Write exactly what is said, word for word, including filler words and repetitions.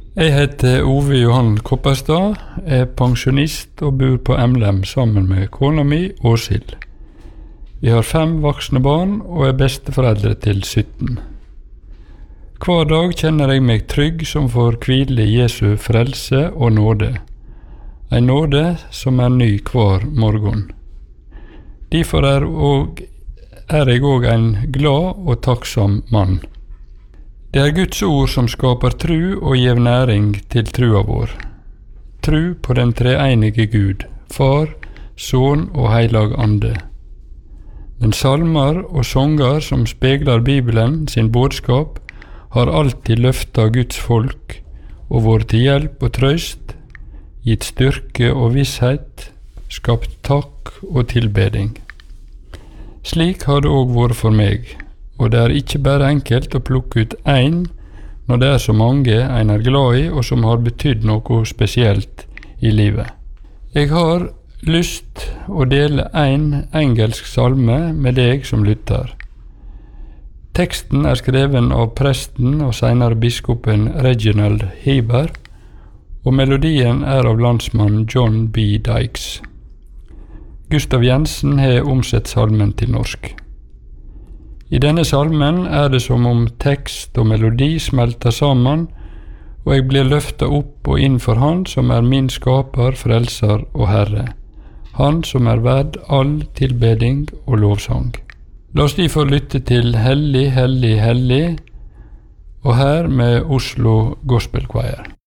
Jeg heter Ove Johan Kopperstad, er pensjonist og bor på Emlem sammen med kona mi, Åshild. Vi har fem voksne barn og er besteforeldre til sytten. Hver dag kjenner jeg meg trygg som får hvile i Jesu frelse og nåde. En nåde som er ny hver morgen. Derfor er, og, er jeg òg en glad og takksom mann. Det er Guds ord som skaper tru og gjev næring til trua vår. Tru på den treenige Gud, Far, Søn og Heilag Ande. Men salmer og sanger som spegler Bibelen sin budskap, har alltid løfta Guds folk og vært til hjelp og trøst, gitt styrke og visshet, skapt takk og tilbeding. Slik har det òg vært for meg. Og det er ikke bare enkelt å plukke ut én når det er så mange en er glad i og som har betydd noe spesielt i livet. Jeg har lyst å dele en engelsk salme med deg som lytter. Teksten er skreven av presten og senere biskopen Reginald Heber, og melodien er av landsmann John B. Dykes. Gustav Jensen har omsett salmen til norsk. I denne salmen er det som om tekst og melodi smelter sammen, og jeg blir løftet opp og inn for Han som er min skaper, frelser og Herre. Han som er verd all tilbeding og lovsang. La oss derfor lytte til Hellig, hellig, hellig, og her med Oslo Gospel Choir.